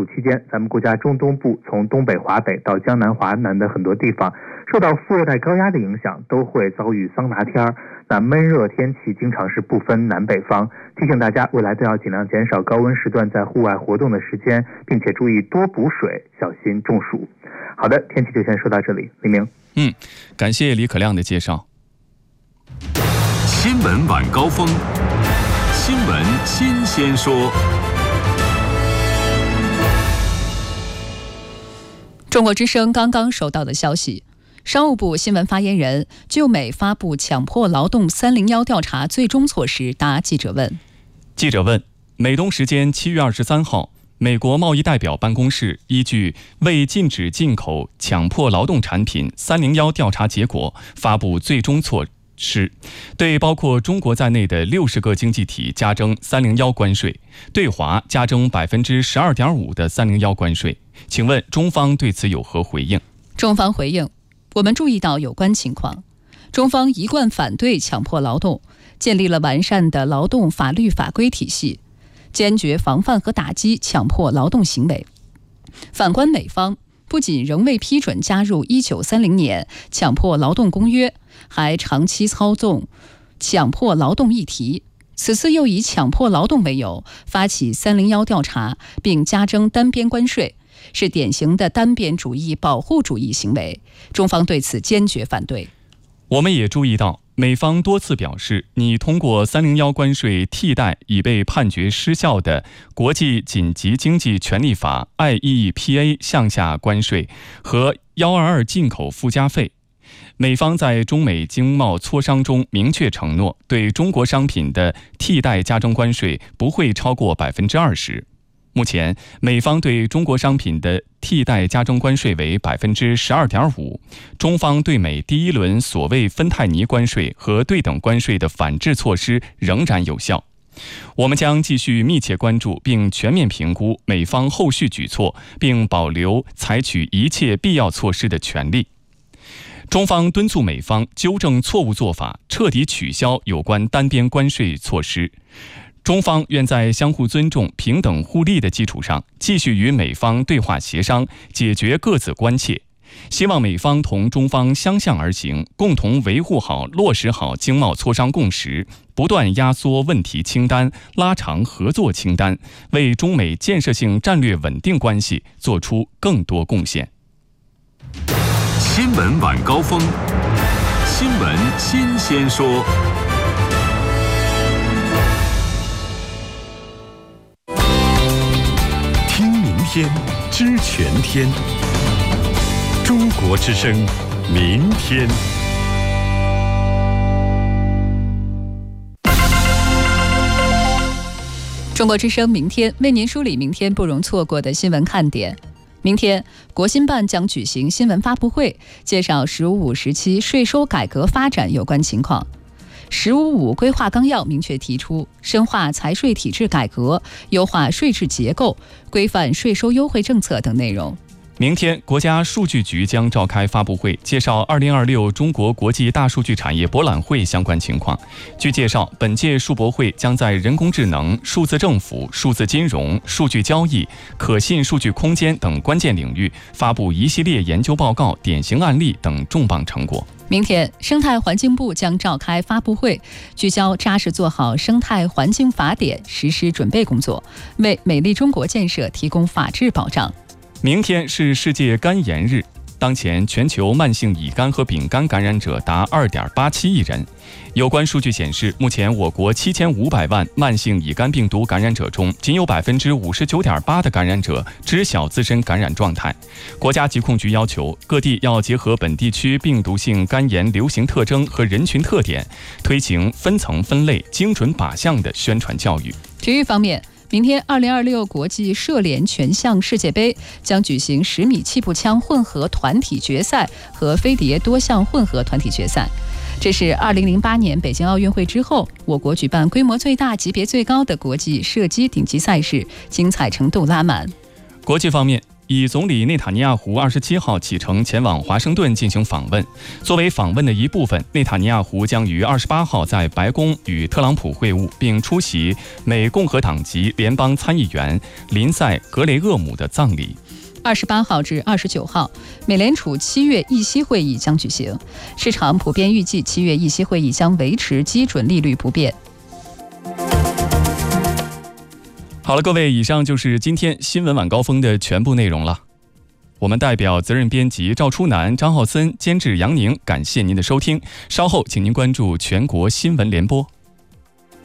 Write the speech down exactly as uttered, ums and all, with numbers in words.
暑期间，咱们国家中东部从东北华北到江南华南的很多地方，受到副热带高压的影响，都会遭遇桑拿天儿。那闷热天气经常是不分南北方，提醒大家未来都要尽量减少高温时段在户外活动的时间，并且注意多补水，小心中暑。好的，天气就先说到这里，黎明。 嗯，感谢李可亮的介绍。 新闻晚高峰，新闻新鲜说。 中国之声刚刚收到的消息，商务部新闻发言人就美发布强迫劳动三零一调查最终措施答记者问。 记者问：美东时间七月二十三号，美国贸易代表办公室依据为禁止进口强迫劳动产品三零一调查结果发布最终措施，对包括中国在内的六十个经济体加征三零一关税，对华加征百分之十二点五的三零一关税。请问中方对此有何回应？ 中方回应：我们注意到有关情况，中方一贯反对强迫劳动，建立了完善的劳动法律法规体系，坚决防范和打击强迫劳动行为。反观美方，不仅仍未批准加入一九三零年强迫劳动公约，还长期操纵强迫劳动议题。此次又以强迫劳动为由发起三零一调查，并加征单边关税，是典型的单边主义保护主义行为，中方对此坚决反对。 我们也注意到，美方多次表示，拟通过三零一关税替代已被判决失效的国际紧急经济权利法 I E E P A 项下关税和一二二进口附加费。美方在中美经贸磋商中明确承诺，对中国商品的替代加征关税不会超过百分之二十。目前，美方对中国商品的替代加征关税为百分之十二点五，中方对美第一轮所谓芬太尼关税和对等关税的反制措施仍然有效。我们将继续密切关注并全面评估美方后续举措，并保留采取一切必要措施的权利。中方敦促美方纠正错误做法，彻底取消有关单边关税措施。中方愿在相互尊重、平等互利的基础上，继续与美方对话协商，解决各自关切。希望美方同中方相向而行，共同维护好、落实好经贸磋商共识，不断压缩问题清单，拉长合作清单，为中美建设性战略稳定关系做出更多贡献。 新闻晚高峰，新闻新鲜说。听明天，知全天。中国之声，明天。 中国之声明天为您梳理明天不容错过的新闻看点。明天，国新办将举行新闻发布会，介绍“十五五”时期税收改革发展有关情况。“十五五”规划纲要明确提出，深化财税体制改革，优化税制结构，规范税收优惠政策等内容。 明天，国家数据局将召开发布会，介绍二零二六中国国际大数据产业博览会相关情况。据介绍，本届数博会将在人工智能、数字政府、数字金融、数据交易、可信数据空间等关键领域发布一系列研究报告、典型案例等重磅成果。 明天，生态环境部将召开发布会，聚焦扎实做好生态环境法典实施准备工作，为美丽中国建设提供法治保障。 明天是世界肝炎日，当前全球慢性乙肝和丙肝感染者达 二点八七亿人。有关数据显示，目前我国七千五百万慢性乙肝病毒感染者中，仅有 百分之五十九点八 的感染者知晓自身感染状态。国家疾控局要求各地要结合本地区病毒性肝炎流行特征和人群特点，推行分层分类、精准靶向的宣传教育。 体育方面，明天二零二六国际射联全项世界杯将举行十米气步枪混合团体决赛和飞碟多项混合团体决赛。这是二零零八年北京奥运会之后，我国举办规模最大、级别最高的国际射击顶级赛事，精彩程度拉满。 国际方面， 以总理内塔尼亚胡二十七号启程前往华盛顿进行访问。作为访问的一部分，内塔尼亚胡将于二十八号在白宫与特朗普会晤，并出席美共和党籍联邦参议员林赛·格雷厄姆的葬礼。 二十八号至二十九号，美联储七月议息会议将举行，市场普遍预计七月议息会议将维持基准利率不变。 好了，各位，以上就是今天新闻晚高峰的全部内容了。我们代表责任编辑赵初南、张浩森，监制杨宁，感谢您的收听。稍后，请您关注全国新闻联播。